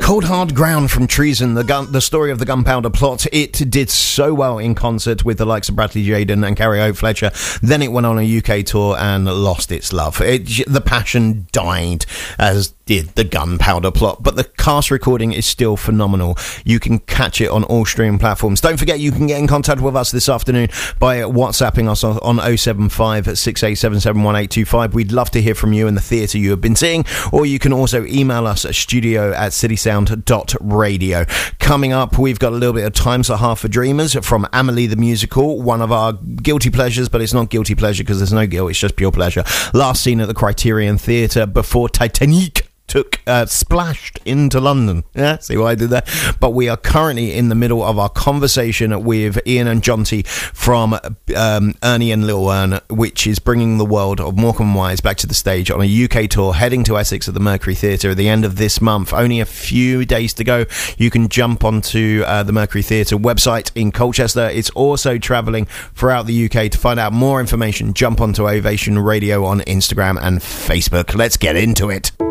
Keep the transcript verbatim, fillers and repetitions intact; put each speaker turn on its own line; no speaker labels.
Cold Hard Ground from Treason, the gun, the story of the Gunpowder Plot. It did so well in concert with the likes of Bradley Jaden and Carrie Hope Fletcher. Then it went on a U K tour and lost its love. It, the passion died, as did the Gunpowder Plot. But the cast recording is still phenomenal. You can catch it on all streaming platforms. Don't forget, you can get in contact with us this afternoon by WhatsApping us on, on oh seven five, six eight seven seven, one eight two five. We'd love to hear from you in the theatre you have been seeing. Or you can also email us at studio at citysound dot radio. Coming up, we've got a little bit of Time's a Half for Dreamers from Amelie the Musical, one of our guilty pleasures, but it's not guilty pleasure because there's no guilt, it's just pure pleasure. Last seen at the Criterion Theatre before Titanic took uh, splashed into London. Yeah, see why I did that? But we are currently in the middle of our conversation with Ian and Jonty from um, Ernie and Lil Ern, which is bringing the world of Morecambe Wise back to the stage on a U K tour, heading to Essex at the Mercury Theatre at the end of this month. Only a few days to go. You can jump onto uh, the Mercury Theatre website in Colchester. It's also travelling throughout the U K. To find out more information, jump onto Ovation Radio on Instagram and Facebook. Let's get into it.